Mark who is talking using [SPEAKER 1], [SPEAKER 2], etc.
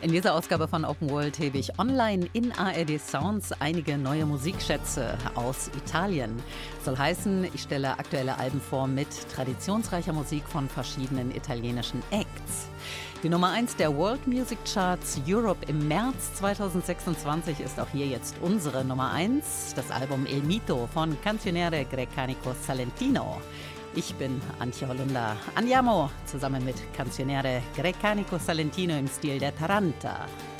[SPEAKER 1] In dieser Ausgabe von Open World hebe ich online in ARD Sounds einige neue Musikschätze aus Italien. Soll heißen, ich stelle aktuelle Alben vor mit traditionsreicher Musik von verschiedenen italienischen Acts. Die Nummer 1 der World Music Charts Europe im März 2026 ist auch hier jetzt unsere Nummer 1, das Album Il Mito von Canzoniere Grecanico Salentino. Ich bin Antje Holunder. Andiamo zusammen mit Canzoniere Grecanico Salentino im Stil der Taranta.